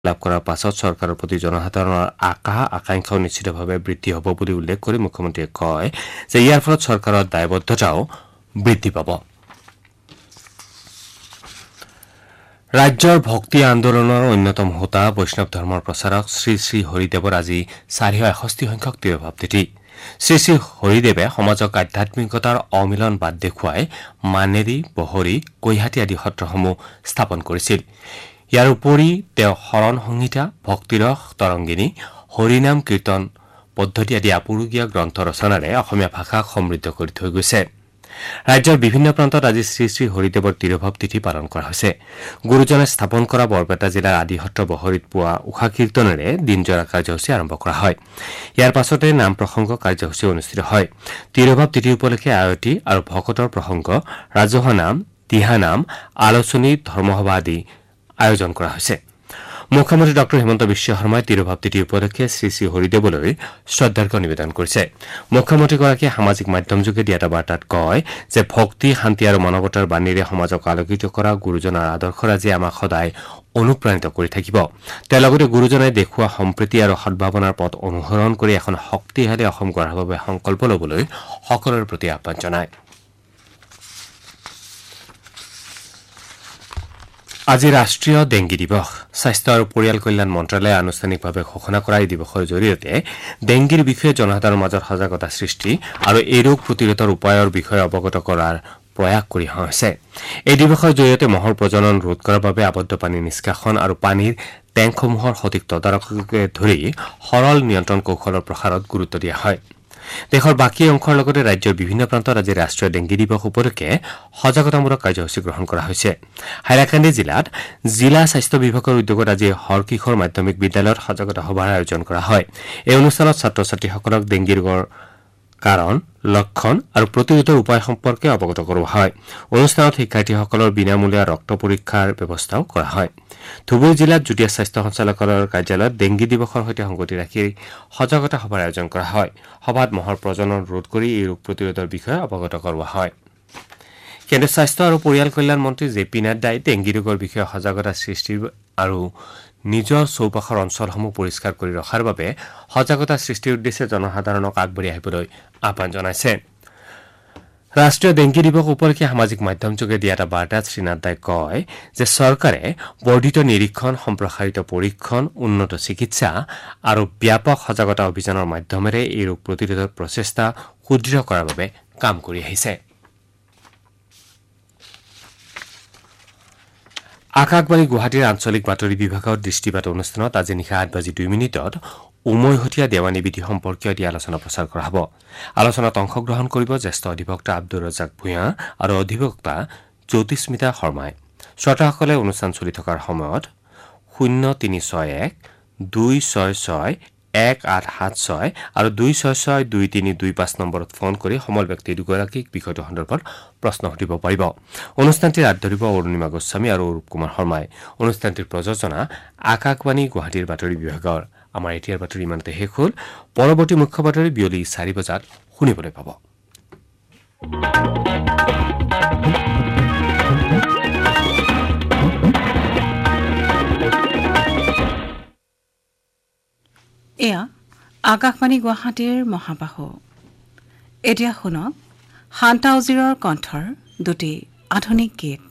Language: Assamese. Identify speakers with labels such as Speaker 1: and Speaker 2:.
Speaker 1: লাভ কৰাৰ পাছত চৰকাৰৰ প্ৰতি জনসাধাৰণৰ আকাংক্ষাও নিশ্চিতভাৱে বৃদ্ধি হ'ব বুলি উল্লেখ কৰি মুখ্যমন্ত্ৰীয়ে কয় যে ইয়াৰ ফলত চৰকাৰৰ দায়বদ্ধতাও বৃদ্ধি পাব। ৰাজ্যৰ ভক্তি আন্দোলনৰ অন্যতম হোতা বৈষ্ণৱ ধৰ্মৰ প্ৰচাৰক শ্ৰী শ্ৰী হৰিদেৱৰ আজি 461 সংখ্যক তিৰোভাৱ তিথি। শ্ৰী শ্ৰী হৰিদেৱে সমাজক আধ্যাত্মিকতাৰ অমিলন বাট দেখুৱাই মানেৰী, বহৰী, কৈহাটী আদি সত্ৰসমূহ স্থাপন কৰিছিল। ইয়াৰ উপৰি তেওঁ শৰণ সংহিতা, ভক্তিৰস তৰংগিনী, হৰিনাম কীৰ্তন পদ্ধতি আদি আপুৰুগীয়া গ্ৰন্থ ৰচনাৰে অসমীয়া ভাষাক সমৃদ্ধ কৰি থৈ গৈছে। ৰাজ্যৰ বিভিন্ন প্ৰান্তত আজি শ্ৰী শ্ৰী হৰিদেৱৰ তিৰোভাৱ তিথি পালন কৰা হৈছে। গুৰুজনে স্থাপন কৰা বৰপেটা জিলাৰ আদিসত্ৰ বহৰীত পুৱা উষা কীৰ্তনেৰে দিনজোৰা কাৰ্যসূচী আৰম্ভ কৰা হয়। ইয়াৰ পাছতে নাম প্ৰসংগ কাৰ্যসূচী অনুষ্ঠিত হয়। তিৰোভাৱ তিথি উপলক্ষে আয়তী আৰু ভকতৰ প্ৰসংগ, ৰাজহুৱা নাম, দিহানাম, আলোচনী, ধৰ্মসভা আদি আয়োজন কৰা হৈছে। মুখ্যমন্ত্ৰী ডঃ হিমন্ত বিশ্ব শৰ্মাই তিৰোভাৱ তিথি উপলক্ষে শ্ৰী শ্ৰী হৰিদেৱলৈ শ্ৰদ্ধাৰ্ঘ্য নিবেদন কৰিছে। মুখ্যমন্ত্ৰীগৰাকীয়ে সামাজিক মাধ্যমযোগে দিয়া এটা বাৰ্তাত কয় যে ভক্তি, শান্তি আৰু মানৱতাৰ বাণীৰে সমাজক আলোকিত কৰা গুৰুজনাৰ আদৰ্শৰাজি আমাক সদায় অনুপ্ৰাণিত কৰি থাকিব। তেওঁ লগতে গুৰুজনাই দেখুওৱা সম্প্ৰীতি আৰু সদ্ভাৱনাৰ পথ অনুসৰণ কৰি এখন শক্তিশালী অসম গঢ়াৰ বাবে সংকল্প ল'বলৈ সকলোৰে প্ৰতি আহ্বান জনায়। আজি ৰাষ্ট্ৰীয় ডেংগী দিৱস। স্বাস্থ্য আৰু পৰিয়াল কল্যাণ মন্ত্ৰালয়ে আনুষ্ঠানিকভাৱে ঘোষণা কৰা এই দিৱসৰ জৰিয়তে ডেংগীৰ বিষয়ে জনসাধাৰণৰ মাজত সজাগতা সৃষ্টি আৰু এই ৰোগ প্ৰতিৰোধৰ উপায়ৰ বিষয়ে অৱগত কৰাৰ প্ৰয়াস কৰি অহা হৈছে। এই দিৱসৰ জৰিয়তে মহৰ প্ৰজনন ৰোধ কৰাৰ বাবে আবদ্ধ পানী নিষ্কাশন আৰু পানীৰ টেংকসমূহৰ সঠিক তদাৰককে ধৰি সৰল নিয়ন্ত্ৰণ কৌশলৰ প্ৰসাৰত গুৰুত্ব দিয়া হয়। দেশৰ বাকী অংশৰ লগতে ৰাজ্যৰ বিভিন্ন প্ৰান্তত আজি ৰাষ্ট্ৰীয় ডেংগী দিৱস উপলক্ষে সজাগতামূলক কাৰ্যসূচী গ্ৰহণ কৰা হৈছে। হাইলাকান্দি জিলাত জিলা স্বাস্থ্য বিভাগৰ উদ্যোগত আজি হৰকিশোৰ মাধ্যমিক বিদ্যালয়ত সজাগতা সভাৰ আয়োজন কৰা হয়। এই অনুষ্ঠানত ছাত্ৰ ছাত্ৰীসকলক ডেংগী ৰোগৰ কাৰণ, লক্ষণ আৰু প্ৰতিৰোধৰ উপায় সম্পৰ্কে অৱগত কৰোৱা হয়। অনুষ্ঠানত শিক্ষাৰ্থীসকলৰ বিনামূলীয়া ৰক্ত পৰীক্ষাৰ ব্যৱস্থাও কৰা হয়। ধুবুৰী জিলাত যুটীয়া স্বাস্থ্য সঞ্চালকালয়ৰ কাৰ্যালয়ত ডেংগী দিৱসৰ সৈতে সংগতি ৰাখি সজাগতা সভাৰ আয়োজন কৰা হয়। সভাত মহৰ প্ৰজনন ৰোধ কৰি এই ৰোগ প্ৰতিৰোধৰ বিষয়ে অৱগত কৰোৱা হয়। কেন্দ্ৰীয় স্বাস্থ্য আৰু পৰিয়াল কল্যাণ মন্ত্ৰী জে পি নাড্ডাই ডেংগী ৰোগৰ বিষয়ে সজাগতা সৃষ্টি আৰু নিজৰ চৌপাশৰ অঞ্চলসমূহ পৰিষ্কাৰ কৰি ৰখাৰ বাবে সজাগতা সৃষ্টিৰ উদ্দেশ্যে জনসাধাৰণক আগবাঢ়ি আহিবলৈ আহ্বান জনাইছে। ৰাষ্ট্ৰীয় ডেংগী দিৱস উপলক্ষে সামাজিক মাধ্যমযোগে দিয়া এটা বাৰ্তাত শ্ৰী নাড্ডাই কয় যে চৰকাৰে বৰ্ধিত নিৰীক্ষণ, সম্প্ৰসাৰিত পৰীক্ষণ, উন্নত চিকিৎসা আৰু ব্যাপক সজাগতা অভিযানৰ মাধ্যমেৰে এই ৰোগ প্ৰতিৰোধৰ প্ৰচেষ্টা সুদৃঢ় কৰাৰ বাবে কাম কৰি আহিছে। আকাশবাণী গুৱাহাটীৰ আঞ্চলিক বাতৰি বিভাগৰ দৃষ্টিপাত অনুষ্ঠানত আজি নিশা 8:02 উমৈহতীয়া দেৱানী বিধি সম্পৰ্কীয় এটি আলোচনা প্ৰচাৰ কৰা হ'ব। আলোচনাত অংশগ্ৰহণ কৰিব জ্যেষ্ঠ অধিবক্তা আব্দুৰ ৰজাক ভূঞা আৰু অধিবক্তা জ্যোতিস্মিতা শৰ্মাই। শ্ৰোতাসকলে অনুষ্ঠান চলি থকাৰ সময়ত 0361-266-1876 আৰু 266-2325 নম্বৰত ফোন কৰি সমল ব্যক্তি দুগৰাকীক বিষয়টো সন্দৰ্ভত প্ৰশ্ন সুধিব পাৰিব। অনুষ্ঠানটিৰ হাত ধৰিব অৰুণিমা গোস্বামী আৰু অৰূপ কুমাৰ শৰ্মাই। অনুষ্ঠানটিৰ প্ৰযোজনা আকাশবাণী গুৱাহাটীৰ বাতৰি বিভাগৰ। আমাৰ এতিয়াৰ বাতৰি ইমানতে শেষ হ'ল। পৰৱৰ্তী মুখ্য বাতৰি বিয়লি 4 বজাত শুনিবলৈ পাব।
Speaker 2: এয়া আকাশবাণী গুৱাহাটীৰ মহাবাহু। এতিয়া শুনক শান্তা উজিৰৰ কণ্ঠৰ দুটি আধুনিক গীত।